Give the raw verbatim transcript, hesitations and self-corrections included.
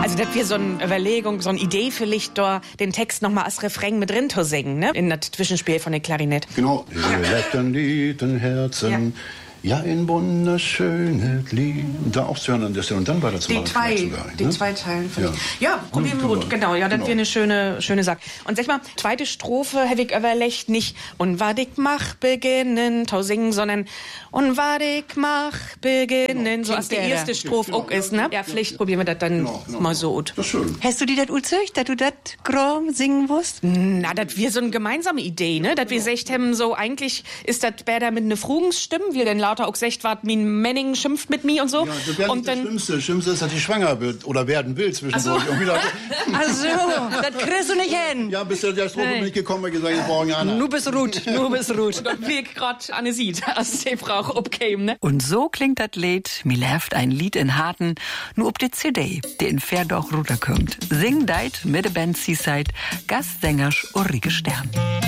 Also, das wäre so eine Überlegung, so eine Idee vielleicht, da den Text nochmal als Refrain mit drin zu singen, ne? In das Zwischenspiel von der Klarinette. Genau. Letten Lieden Herzen. Ja. Ja, ein wunderschönes Lied. Da auch zu hören, das und dann weiter zu machen. Die zwei, sogar, die ne? zwei Teilen. Ja, ja probieren wir gut. Genau, ja, das wäre eine schöne, schöne Sache. Und sag mal, zweite Strophe habe ich überlegt, nicht und was ich mach beginnen, tau singen, sondern und was ich mach beginnen, genau. So als die erste Strophe genau, auch ja, ist, ne? Ja, vielleicht probieren wir das dann genau, genau, mal so gut. Das ist schön. Hast du die das uzeugt, dass du das grob singen musst? Na, das wäre so eine gemeinsame Idee, ne? Dass wir gesagt haben, so eigentlich ist das besser mit einer Frugensstimme, wir denn lauter auch gesagt, was mein Manning schimpft mit mir und so. Ja, das wäre nicht das Schlimmste. Das Schlimmste ist, dass die schwanger wird oder werden will zwischendurch. Ach so, Ach so das kriegst du nicht hin. Ja, bis der Strophe nicht gekommen ist, gesagt, ich brauche eine. Nu bist Ruth, nu bist Ruth. Wie ich grad Anne sieht, als die Frau abkäme, ne? Und so klingt das Lied, mir läuft ein Lied in Harten, nur ob die C D, die in Verdoch runterkommt. Sing deit mit der Band Seaside, Gastsänger Ulrike Stern.